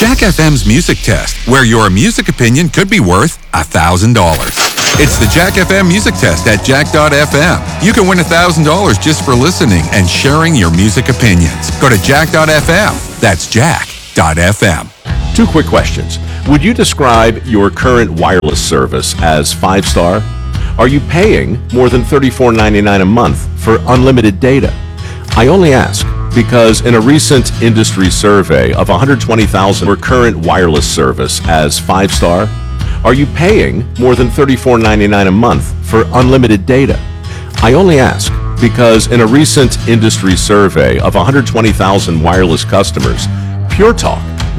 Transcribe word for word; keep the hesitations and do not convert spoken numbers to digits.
Jack F M's Music Test, where your music opinion could be worth one thousand dollars. It's the Jack F M Music Test at jack dot f m. You can win one thousand dollars just for listening and sharing your music opinions. Go to jack dot f m. That's jack dot f m. Two quick questions. Would you describe your current wireless service as five-star? Are you paying more than thirty-four ninety-nine a month for unlimited data? I only ask because in a recent industry survey of one hundred twenty thousand your current wireless service as five-star, are you paying more than thirty-four ninety-nine a month for unlimited data? I only ask because in a recent industry survey of one hundred twenty thousand wireless customers, Pure Talk